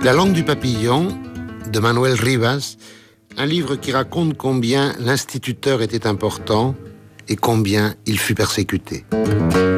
La langue du papillon, de Manuel Rivas, un livre qui raconte combien l'instituteur était important et combien il fut persécuté.